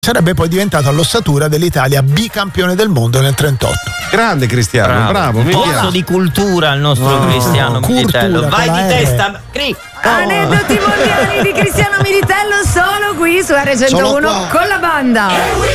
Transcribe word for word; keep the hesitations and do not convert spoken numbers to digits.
sarebbe poi diventato all'ossatura dell'Italia bicampione del mondo nel trentotto. Grande Cristiano, bravo, bravo mi Pozzo piace. di cultura il nostro No, Cristiano cultura, Militello. Vai con di la R. testa, Cri. Aneddoti mondiali di Cristiano Militello solo qui su R centouno Solo qua. con la banda.